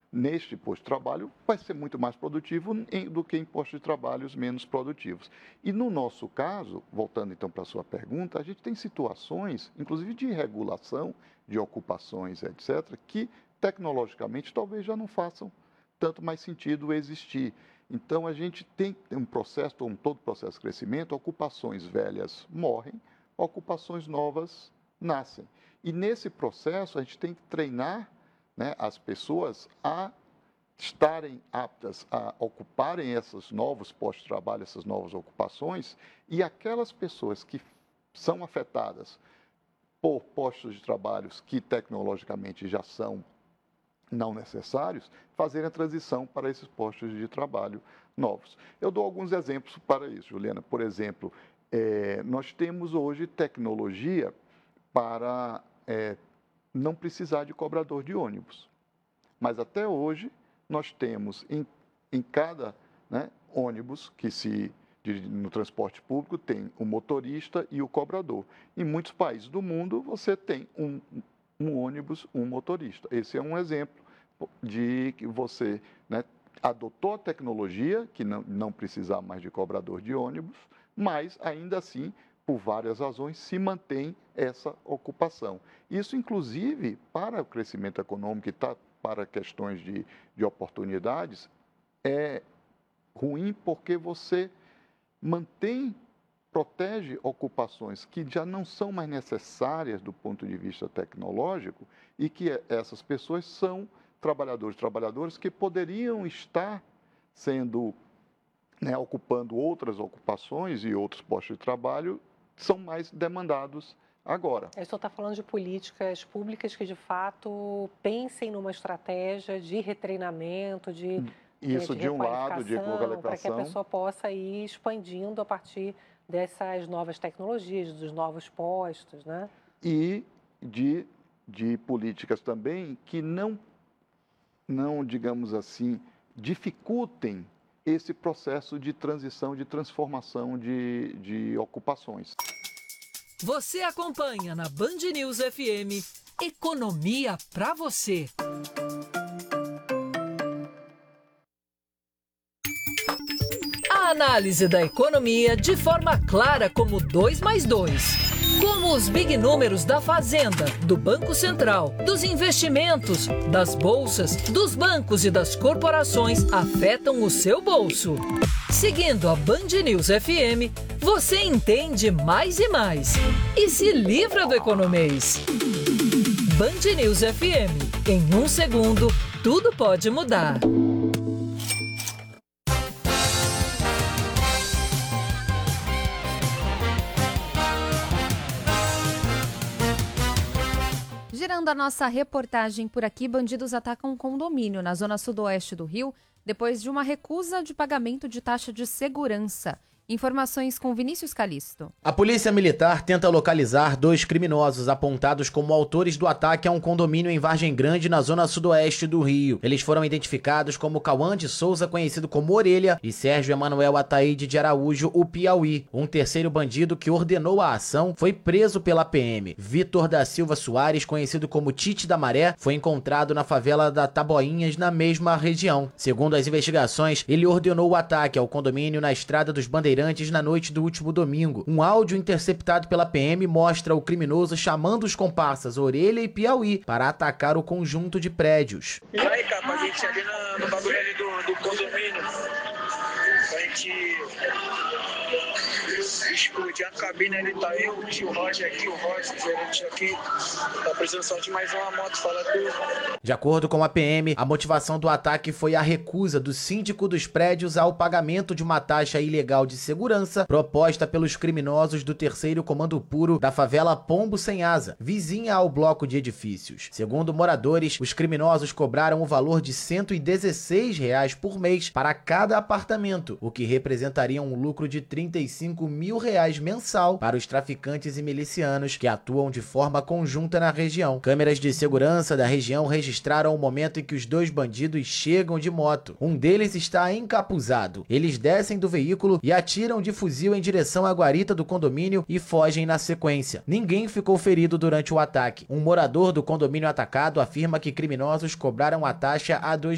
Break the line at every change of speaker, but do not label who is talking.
neste posto de trabalho vai ser muito mais produtivo do que em postos de trabalhos menos produtivos. E no nosso caso, voltando então para a sua pergunta, a gente tem situações, inclusive de regulação de ocupações, etc., que tecnologicamente talvez já não façam tanto mais sentido existir. Então a gente tem um processo, como todo processo de crescimento, ocupações velhas morrem, ocupações novas nascem. E nesse processo a gente tem que treinar, né, as pessoas a estarem aptas a ocuparem esses novos postos de trabalho, essas novas ocupações, e aquelas pessoas que são afetadas por postos de trabalho que tecnologicamente já são não necessários, fazerem a transição para esses postos de trabalho novos. Eu dou alguns exemplos para isso, Juliana. Por exemplo, nós temos hoje tecnologia para não precisar de cobrador de ônibus. Mas até hoje nós temos em cada, né, ônibus que se dirige no transporte público tem o motorista e o cobrador. Em muitos países do mundo você tem um ônibus, um motorista. Esse é um exemplo de que você, né, adotou a tecnologia, que não precisar mais de cobrador de ônibus, mas ainda assim, por várias razões, se mantém essa ocupação. Isso, inclusive, para o crescimento econômico e para questões de oportunidades, é ruim porque você protege ocupações que já não são mais necessárias do ponto de vista tecnológico e que essas pessoas são trabalhadoras que poderiam estar sendo, né, ocupando outras ocupações e outros postos de trabalho, são mais demandados agora.
O senhor está falando de políticas públicas que, de fato, pensem numa estratégia de retreinamento,
isso de um lado, de requalificação,
para que a pessoa possa ir expandindo a partir dessas novas tecnologias, dos novos postos, né?
E de políticas também que não, digamos assim, dificultem esse processo de transição, de transformação de ocupações.
Você acompanha na Band News FM Economia para você. A análise da economia de forma clara como 2 mais 2. Como os big números da Fazenda, do Banco Central, dos investimentos, das bolsas, dos bancos e das corporações afetam o seu bolso. Seguindo a Band News FM, você entende mais e mais e se livra do economês. Band News FM. Em 1 segundo, tudo pode mudar.
Girando a nossa reportagem por aqui, bandidos atacam um condomínio na zona sudoeste do Rio depois de uma recusa de pagamento de taxa de segurança. Informações com Vinícius Calisto.
A polícia militar tenta localizar 2 criminosos apontados como autores do ataque a um condomínio em Vargem Grande, na zona sudoeste do Rio. Eles foram identificados como Cauã de Souza, conhecido como Orelha, e Sérgio Emanuel Ataíde de Araújo, o Piauí. Um terceiro bandido que ordenou a ação foi preso pela PM. Vitor da Silva Soares, conhecido como Tite da Maré, foi encontrado na favela da Taboinhas, na mesma região. Segundo as investigações, ele ordenou o ataque ao condomínio na Estrada dos Bandeirantes na noite do último domingo. Um áudio interceptado pela PM mostra o criminoso chamando os comparsas Orelha e Piauí para atacar o conjunto de prédios.
E aí, capa, a gente ali no bagulho ali do condomínio, a gente explodir a cabine, ali tá eu, o tio Roger aqui, o Roger, o gerente aqui, tá precisando só de mais uma moto, fala tudo.
De acordo com a PM, a motivação do ataque foi a recusa do síndico dos prédios ao pagamento de uma taxa ilegal de segurança proposta pelos criminosos do 3º Comando Puro da favela Pombo Sem Asa, vizinha ao bloco de edifícios. Segundo moradores, os criminosos cobraram o valor de R$ 116 por mês para cada apartamento, o que representaria um lucro de R$ 35 mil mensal para os traficantes e milicianos que atuam de forma conjunta na região. Câmeras de segurança da região registraram o momento em que os 2 bandidos chegam de moto. Um deles está encapuzado. Eles descem do veículo e atiram de fuzil em direção à guarita do condomínio e fogem na sequência. Ninguém ficou ferido durante o ataque. Um morador do condomínio atacado afirma que criminosos cobraram a taxa a 2